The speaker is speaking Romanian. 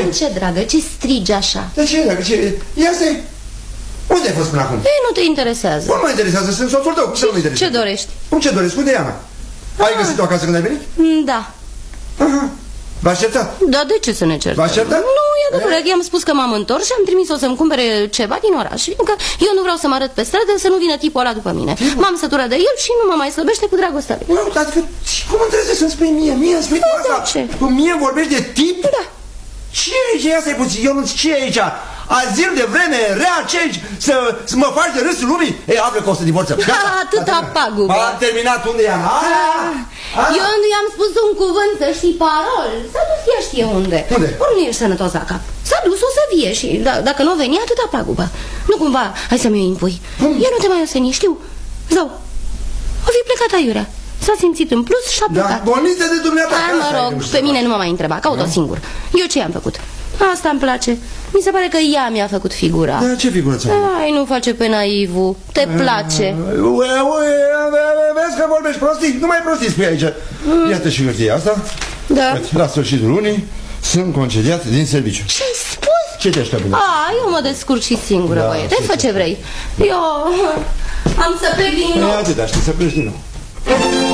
Ce, dragă? Ce strigi așa? De ce, dragă? Ce? Ia stai! Unde ai fost până acum? Ei, nu te interesează. Cum mă interesează? Sunt soțul tău. Cum să nu mă interesează? Ce dorești? Cum ce doresc? Unde e Ana? Ai găsit-o acasă când ai venit? Da. Aha. V-ați certat? Da, de ce să ne certăm? V-ați certat? Nu, e adevărat, i-am spus că m-am întors și am trimis-o să-mi cumpere ceva din oraș. Fiindcă eu nu vreau să mă arăt pe stradă, să nu vină tipul ăla după mine. M-am săturat de el și nu mă mai slăbește cu dragostea. Adică, cum îmi trebuie să-mi spui mie? Mie îmi spui tu asta? Ce? Cu mie vorbești de tip? Da. Ce e aici? Ia stai puțin, Ionuț, ce e aici? Azil de vreme rea, ce aici? Să mă faci de râsul lumii? Ei, află că o să divorțăm. Atâta pagubă. A terminat, unde e Ana? Eu nu i-am spus un cuvânt, să știi, parol. S-a dus ea știe unde. Unde? Ori nu ești sănătos la cap. S-a dus, o să vie și dacă nu veni, atâta pagubă. Nu cumva, hai să-mi o impui. Eu nu te mai oseni, știu. Zău, o fi plecat aiurea. S-a simțit în plus și a plecat. Da, boniță de dumneata. Mă rog, pe mine nu mă mai întreba, caut-o singur. Eu ce am făcut? Asta îmi place. Mi se pare că ea mi-a făcut figura. Da, ce figură ți-a făcut? Ai, nu face pe naivu. Te place. Vezi că vorbești prostii? Nu mai prostii spui aici. Iată și hârtia asta. Da. La sfârșitul lunii sunt concediat din serviciu. Ce-ai spus? Ce te așteaptă? Eu mă descurc și singură, Da, băiete. Fă ce vrei. Eu am să plec din nou. Atât, știi, să pleci din nou.